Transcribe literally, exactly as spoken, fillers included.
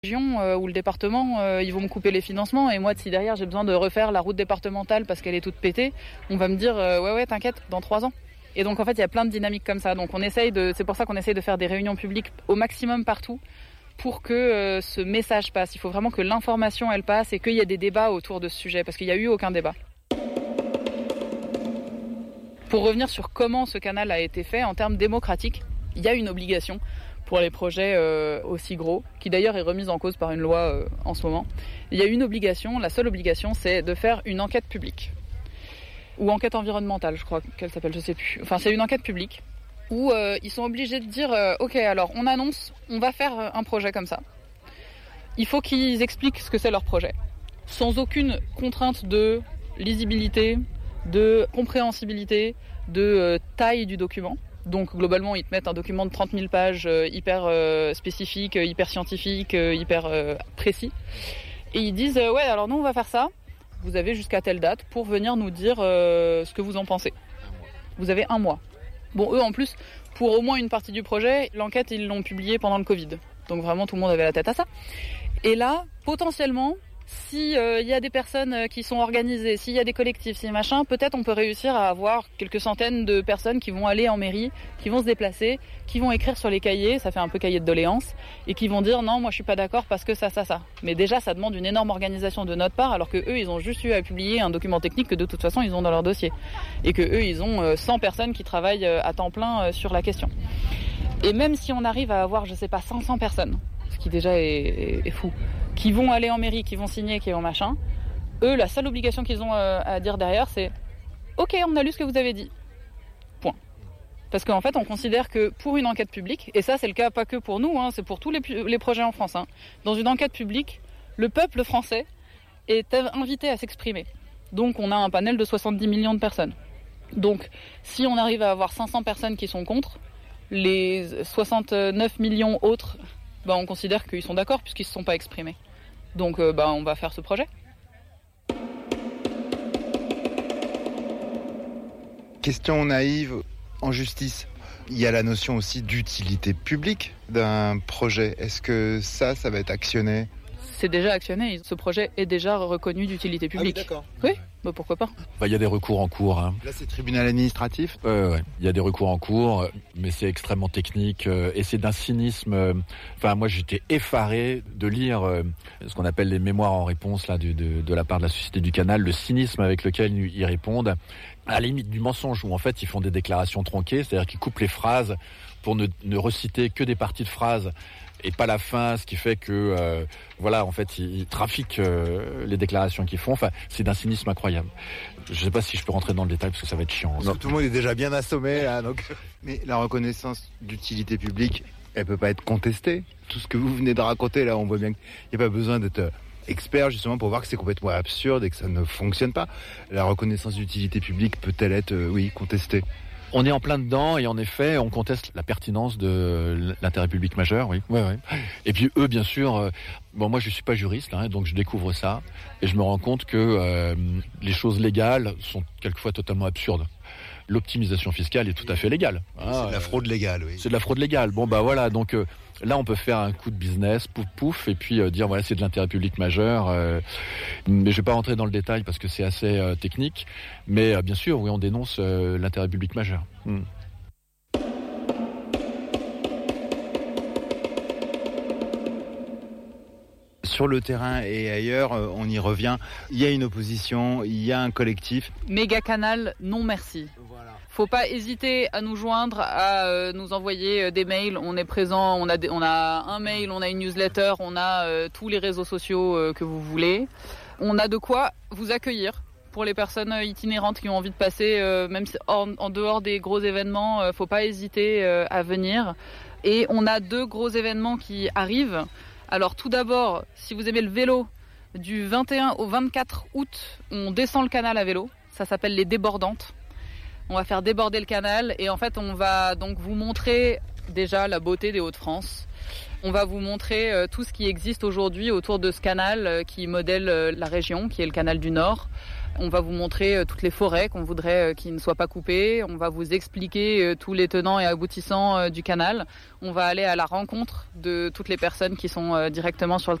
euh, ou le département, euh, ils vont me couper les financements et moi, si derrière j'ai besoin de refaire la route départementale parce qu'elle est toute pétée, on va me dire euh, ouais ouais t'inquiète, dans trois ans. Et donc en fait il y a plein de dynamiques comme ça. Donc on essaye de, c'est pour ça qu'on essaye de faire des réunions publiques au maximum partout pour que euh, ce message passe. Il faut vraiment que l'information elle passe et qu'il y ait des débats autour de ce sujet parce qu'il n'y a eu aucun débat. Pour revenir sur comment ce canal a été fait en termes démocratiques, il y a une obligation pour les projets euh, aussi gros, qui d'ailleurs est remise en cause par une loi euh, en ce moment. Il y a une obligation, la seule obligation, c'est de faire une enquête publique. Ou enquête environnementale, je crois qu'elle s'appelle, je sais plus. Enfin, c'est une enquête publique où euh, ils sont obligés de dire euh, « Ok, alors on annonce, on va faire un projet comme ça. » Il faut qu'ils expliquent ce que c'est leur projet, sans aucune contrainte de lisibilité, de compréhensibilité, de euh, taille du document. Donc globalement, ils te mettent un document de trente mille pages euh, hyper euh, spécifique, euh, hyper scientifique, euh, hyper euh, précis. Et ils disent euh, « Ouais, alors nous, on va faire ça. Vous avez jusqu'à telle date pour venir nous dire euh, ce que vous en pensez. » Vous avez un mois. Bon, eux, en plus, pour au moins une partie du projet, l'enquête, ils l'ont publiée pendant le Covid. Donc vraiment, tout le monde avait la tête à ça. Et là, potentiellement, s'il euh, y a des personnes qui sont organisées, s'il y a des collectifs, si machin, peut-être on peut réussir à avoir quelques centaines de personnes qui vont aller en mairie, qui vont se déplacer, qui vont écrire sur les cahiers, ça fait un peu cahier de doléances, et qui vont dire non, moi je suis pas d'accord parce que ça, ça, ça. Mais déjà, ça demande une énorme organisation de notre part, alors que eux, ils ont juste eu à publier un document technique que de toute façon ils ont dans leur dossier, et que eux, ils ont cent personnes qui travaillent à temps plein sur la question. Et même si on arrive à avoir, je sais pas, cinq cents personnes, ce qui déjà est, est, est fou, qui vont aller en mairie, qui vont signer, qui vont machin, eux, la seule obligation qu'ils ont euh, à dire derrière, c'est « Ok, on a lu ce que vous avez dit. » Point. Parce qu'en fait, on considère que pour une enquête publique, et ça c'est le cas pas que pour nous, hein, c'est pour tous les, les projets en France, hein, dans une enquête publique, le peuple français est invité à s'exprimer. Donc on a un panel de soixante-dix millions de personnes. Donc si on arrive à avoir cinq cents personnes qui sont contre, les soixante-neuf millions autres, bah, on considère qu'ils sont d'accord puisqu'ils ne se sont pas exprimés. Donc euh, bah, on va faire ce projet. Question naïve, en justice, il y a la notion aussi d'utilité publique d'un projet. Est-ce que ça, ça va être actionné ? C'est déjà actionné, ce projet est déjà reconnu d'utilité publique. Ah oui, d'accord. Oui, bah pourquoi pas. Bah, il y a des recours en cours. Hein. Là, c'est tribunal administratif ? Ouais, ouais. Il y a des recours en cours, mais c'est extrêmement technique euh, et c'est d'un cynisme. Euh, enfin, moi, j'étais effaré de lire euh, ce qu'on appelle les mémoires en réponse là du, de, de la part de la Société du Canal, le cynisme avec lequel ils répondent, à la limite du mensonge où en fait ils font des déclarations tronquées, c'est-à-dire qu'ils coupent les phrases pour ne, ne reciter que des parties de phrases et pas la fin, ce qui fait que euh, voilà, en fait, ils, ils trafiquent euh, les déclarations qu'ils font. Enfin, c'est d'un cynisme incroyable. Je sais pas si je peux rentrer dans le détail parce que ça va être chiant. Non, tout le monde est déjà bien assommé là, donc. Mais la reconnaissance d'utilité publique, elle peut pas être contestée. Tout ce que vous venez de raconter là, on voit bien qu'il n'y a pas besoin d'être expert justement pour voir que c'est complètement absurde et que ça ne fonctionne pas. La reconnaissance d'utilité publique peut-elle être, euh, oui, contestée ? On est en plein dedans et en effet, on conteste la pertinence de l'intérêt public majeur, oui. Ouais, ouais. Et puis eux, bien sûr, euh, bon, moi je suis pas juriste, hein, donc je découvre ça et je me rends compte que euh, les choses légales sont quelquefois totalement absurdes. L'optimisation fiscale est tout à fait légale. Hein, c'est de la fraude légale, oui. C'est de la fraude légale. Bon, bah voilà, donc euh, là on peut faire un coup de business, pouf pouf, et puis euh, dire voilà c'est de l'intérêt public majeur. Euh, mais je vais pas rentrer dans le détail parce que c'est assez euh, technique. Mais euh, bien sûr, oui, on dénonce euh, l'intérêt public majeur. Hmm. Sur le terrain et ailleurs, on y revient. Il y a une opposition, il y a un collectif. Méga Canal, non merci. Voilà. Faut pas hésiter à nous joindre, à euh, nous envoyer euh, des mails. On est présent, on a, des, on a un mail, on a une newsletter, on a euh, tous les réseaux sociaux euh, que vous voulez. On a de quoi vous accueillir. Pour les personnes itinérantes qui ont envie de passer, euh, même en, en dehors des gros événements, euh, faut pas hésiter euh, à venir. Et on a deux gros événements qui arrivent. Alors tout d'abord, si vous aimez le vélo, du vingt et un au vingt-quatre août, on descend le canal à vélo. Ça s'appelle les débordantes. On va faire déborder le canal et en fait on va donc vous montrer déjà la beauté des Hauts-de-France. On va vous montrer euh, tout ce qui existe aujourd'hui autour de ce canal euh, qui modèle euh, la région, qui est le canal du Nord. On va vous montrer euh, toutes les forêts qu'on voudrait euh, qui ne soient pas coupées. On va vous expliquer euh, tous les tenants et aboutissants euh, du canal. On va aller à la rencontre de toutes les personnes qui sont euh, directement sur le